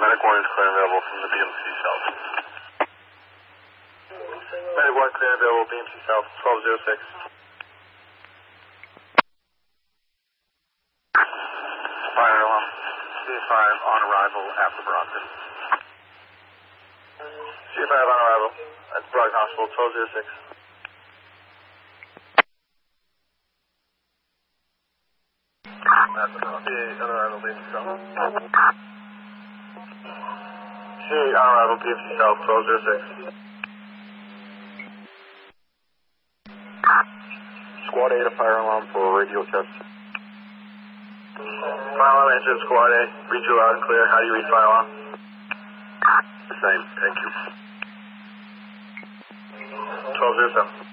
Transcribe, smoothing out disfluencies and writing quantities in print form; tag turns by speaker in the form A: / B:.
A: Medic 1 is clear and available from the BMC South. Medic 1 clear and available, BMC South, 1206. Fire alarm, C5 on arrival after Brockton. C5 on arrival at Brockton Hospital, 1206. C8 on arrival, BMC South. C8 on arrival, BMC South, 1206. Squad 8, a fire alarm for a radio test. Fire alarm answered, Squad A. Read you loud and clear. How do you read fire alarm? The same. Thank you. 1207.